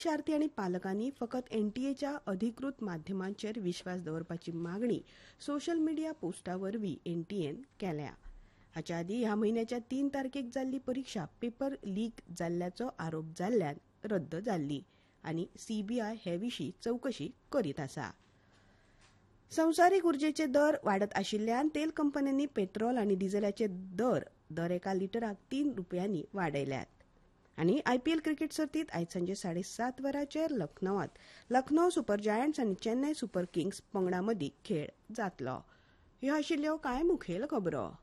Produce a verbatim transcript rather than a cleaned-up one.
विद्यार्थी आनी पालकांनी फकत एनटीएच्या अधिकृत माध्यमांचेर विश्वास दवरपाची मागणी सोशल मिडिया पोस्टा वरवीं एनटीएन केल्या. हाच्या आदी ह्या म्हयन्याच्या तीन तारखेक जाल्ली परीक्षा पेपर लीक जाल्ल्याचो आरोप जाल्ल्यान रद्द जाल्ली आनी सीबीआय हे विशीं चवकशी करीत आसा. संवसारीक उर्जेचे दर वाडत आशिल्ल्यान तेल कंपन्यांनी पेट्रोल आनी डिझेलाचे दर दर एका लिटराक तीन रुपयांनी वाडयल्यात. आनी आयपीएल क्रिकेट सर्तीत आयज सांजे साडे सात वरांचेर लखनौत लखनौ सुपर जायंट्स आनी चेन्नय सुपर किंग्स पंगडा मदीं खेळ जातलो. ह्यो आशिल्ल्यो कांय मुखेल खबरो.